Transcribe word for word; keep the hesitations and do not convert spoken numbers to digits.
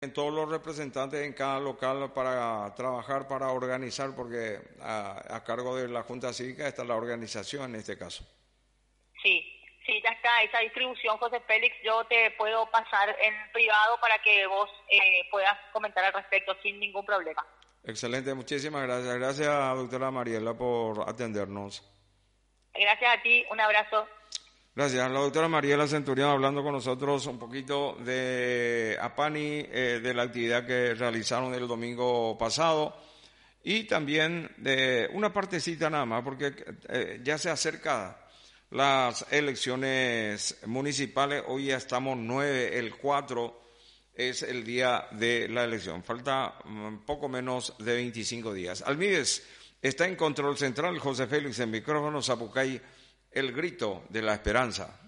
en todos los representantes en cada local para trabajar, para organizar, porque a, a cargo de la Junta Cívica está la organización en este caso. Sí, sí, ya está esa distribución, José Félix. Yo te puedo pasar en privado para que vos eh, puedas comentar al respecto sin ningún problema. Excelente, muchísimas gracias. Gracias, doctora Mariela, por atendernos. Gracias a ti, un abrazo. Gracias. La doctora Mariela Centurión hablando con nosotros un poquito de APANI, eh, de la actividad que realizaron el domingo pasado y también de una partecita nada más, porque eh, ya se acerca las elecciones municipales. Hoy ya estamos nueve, el cuatro es el día de la elección. Falta um, poco menos de veinticinco días. Almides está en control central, José Félix en micrófono, Zapucay, el grito de la esperanza.